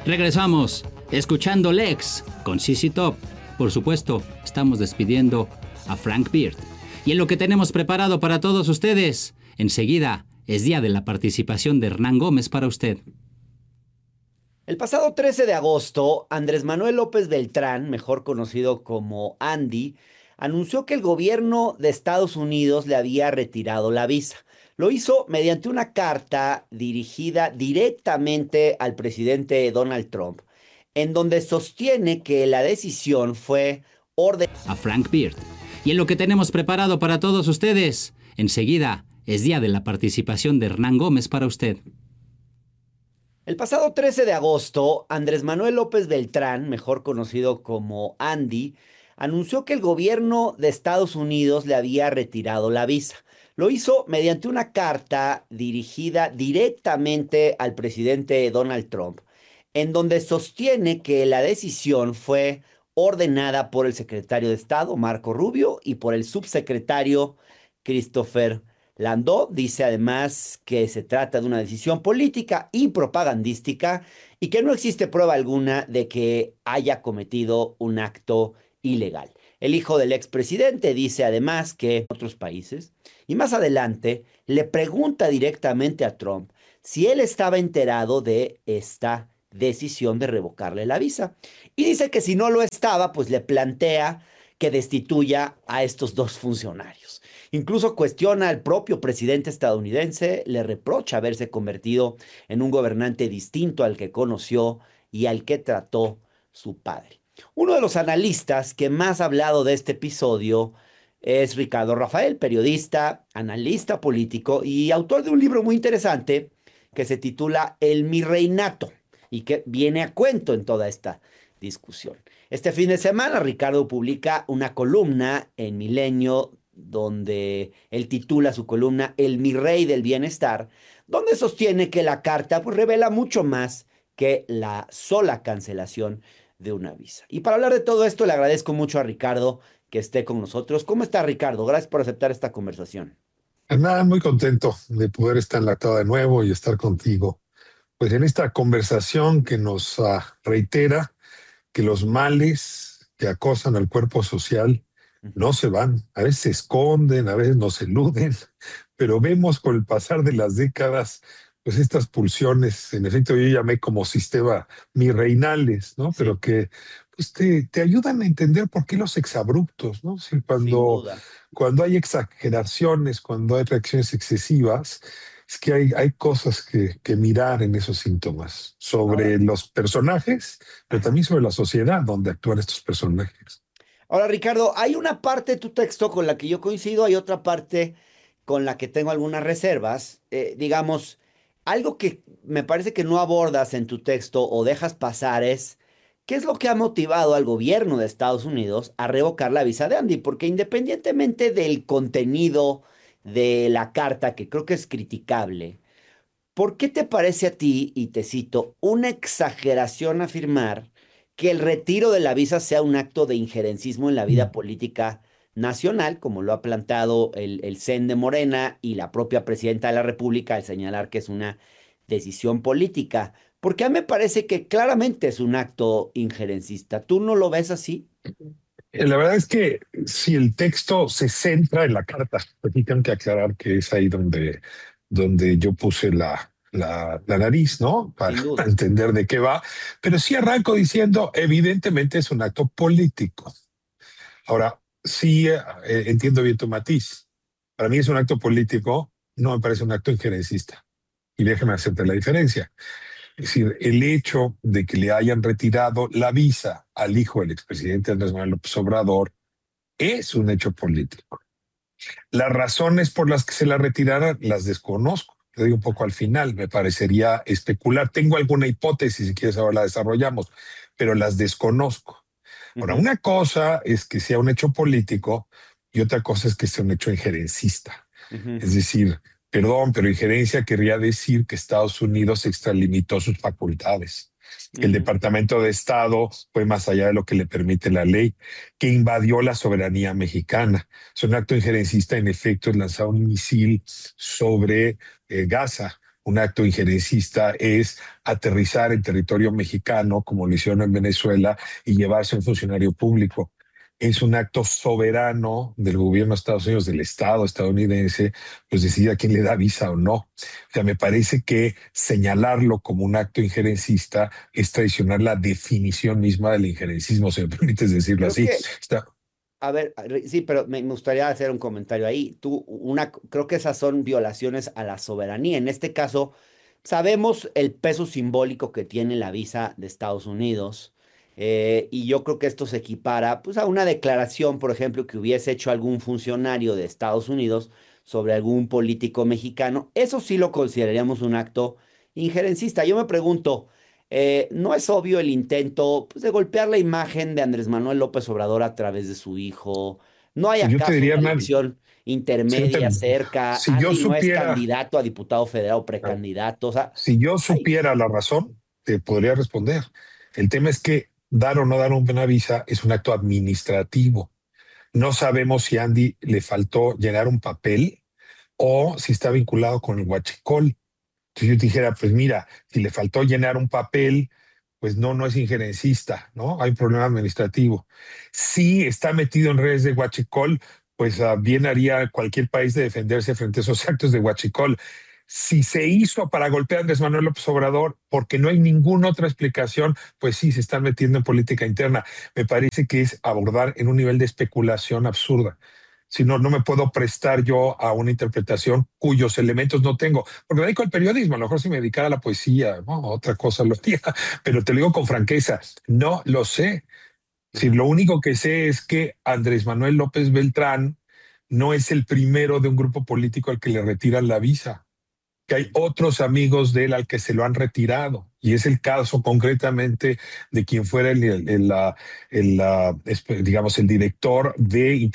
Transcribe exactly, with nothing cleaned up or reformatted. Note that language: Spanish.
Regresamos, escuchando Lex con C C Top. Por supuesto, estamos despidiendo a Frank Beard. Y en lo que tenemos preparado para todos ustedes, enseguida es día de la participación de Hernán Gómez para usted. El pasado trece de agosto, Andrés Manuel López Beltrán, mejor conocido como Andy, anunció que el gobierno de Estados Unidos le había retirado la visa. Lo hizo mediante una carta dirigida directamente al presidente Donald Trump, en donde sostiene que la decisión fue ordenada a Frank Beard. Y en lo que tenemos preparado para todos ustedes, enseguida es día de la participación de Hernán Gómez para usted. El pasado trece de agosto, Andrés Manuel López Beltrán, mejor conocido como Andy, anunció que el gobierno de Estados Unidos le había retirado la visa. Lo hizo mediante una carta dirigida directamente al presidente Donald Trump, en donde sostiene que la decisión fue ordenada por el secretario de Estado, Marco Rubio, y por el subsecretario Christopher Landó. Dice además que se trata de una decisión política y propagandística y que no existe prueba alguna de que haya cometido un acto ilegal. El hijo del expresidente dice además que en otros países, y más adelante le pregunta directamente a Trump si él estaba enterado de esta decisión de revocarle la visa. Y dice que si no lo estaba, pues le plantea que destituya a estos dos funcionarios. Incluso cuestiona al propio presidente estadounidense, le reprocha haberse convertido en un gobernante distinto al que conoció y al que trató su padre. Uno de los analistas que más ha hablado de este episodio es Ricardo Rafael, periodista, analista político y autor de un libro muy interesante que se titula El Mi Reinato y que viene a cuento en toda esta discusión. Este fin de semana Ricardo publica una columna en Milenio donde él titula su columna El Mi Rey del Bienestar, donde sostiene que la carta pues, revela mucho más que la sola cancelación de una visa. Y para hablar de todo esto le agradezco mucho a Ricardo que esté con nosotros. ¿Cómo está Ricardo? Gracias por aceptar esta conversación. Nada, muy contento de poder estar enlatado de nuevo y estar contigo. Pues en esta conversación que nos uh, reitera que los males que acosan al cuerpo social no se van, a veces se esconden, a veces nos eluden, pero vemos con el pasar de las décadas, pues estas pulsiones, en efecto yo llamé como sistema mirreinales, ¿no? Sí. Pero que pues te, te ayudan a entender por qué los exabruptos, ¿no? Sí, cuando, cuando hay exageraciones, cuando hay reacciones excesivas, es que hay, hay cosas que, que mirar en esos síntomas, sobre Ahora. los personajes, pero también sobre la sociedad donde actúan estos personajes. Ahora, Ricardo, hay una parte de tu texto con la que yo coincido, hay otra parte con la que tengo algunas reservas. Eh, digamos, algo que me parece que no abordas en tu texto o dejas pasar es, ¿qué es lo que ha motivado al gobierno de Estados Unidos a revocar la visa de Andy? Porque independientemente del contenido de la carta, que creo que es criticable, ¿por qué te parece a ti, y te cito, una exageración afirmar que el retiro de la visa sea un acto de injerencismo en la vida política nacional, como lo ha planteado el, el C E N de Morena y la propia presidenta de la República al señalar que es una decisión política? Porque a mí me parece que claramente es un acto injerencista. ¿Tú no lo ves así? La verdad es que si el texto se centra en la carta, aquí tengo que aclarar que es ahí donde, donde yo puse la, la, la nariz, ¿no? Para entender de qué va. Pero sí arranco diciendo, evidentemente es un acto político. Ahora, sí eh, entiendo bien tu matiz. Para mí es un acto político, no me parece un acto injerencista. Y déjame hacerte la diferencia. Es decir, el hecho de que le hayan retirado la visa al hijo del expresidente Andrés Manuel López Obrador es un hecho político. Las razones por las que se la retiraran las desconozco. Te digo un poco al final, me parecería especular. Tengo alguna hipótesis, si quieres ahora la desarrollamos, pero las desconozco. Ahora, uh-huh. Una cosa es que sea un hecho político y otra cosa es que sea un hecho injerencista. Uh-huh. Es decir, perdón, pero injerencia querría decir que Estados Unidos extralimitó sus facultades. Que el Departamento de Estado fue más allá de lo que le permite la ley, que invadió la soberanía mexicana. Es un acto injerencista, en efecto, es lanzar un misil sobre eh, Gaza, un acto injerencista es aterrizar en territorio mexicano, como lo hicieron en Venezuela, y llevarse a un funcionario público. Es un acto soberano del gobierno de Estados Unidos, del Estado estadounidense, pues decidir a quién le da visa o no. O sea, me parece que señalarlo como un acto injerencista es traicionar la definición misma del injerencismo, si me permites decirlo Creo así. que, Está, a ver, sí, pero me me gustaría hacer un comentario ahí. Tú, una, creo que esas son violaciones a la soberanía. En este caso, sabemos el peso simbólico que tiene la visa de Estados Unidos, eh, y yo creo que esto se equipara, pues, a una declaración, por ejemplo, que hubiese hecho algún funcionario de Estados Unidos sobre algún político mexicano. Eso sí lo consideraríamos un acto injerencista. Yo me pregunto, eh, ¿no es obvio el intento, pues, de golpear la imagen de Andrés Manuel López Obrador a través de su hijo? ¿No hay pues yo te acaso diría, una Hernán, elección si, no intermedia te- cerca? si yo Andy no es supiera, candidato a diputado federal o precandidato. O sea, si yo hay- supiera la razón, te podría responder. El tema es que dar o no dar una visa es un acto administrativo. No sabemos si a Andy le faltó llenar un papel o si está vinculado con el huachicol. Entonces yo te dijera, pues mira, si le faltó llenar un papel, pues no, no es injerencista, ¿no? Hay un problema administrativo. Si está metido en redes de huachicol, pues uh, bien haría cualquier país de defenderse frente a esos actos de huachicol. Si se hizo para golpear a Andrés Manuel López Obrador, porque no hay ninguna otra explicación, pues sí, se están metiendo en política interna. Me parece que es abordar en un nivel de especulación absurda. Si no, no me puedo prestar yo a una interpretación cuyos elementos no tengo, porque me dedico al periodismo, a lo mejor si me dedicara a la poesía, ¿no? Otra cosa lo haría, pero te lo digo con franqueza, no lo sé. Si Ajá. lo único que sé es que Andrés Manuel López Beltrán no es el primero de un grupo político al que le retiran la visa, que hay otros amigos de él al que se lo han retirado. Y es el caso concretamente de quien fuera el, el, el, la- el, la- digamos, el director de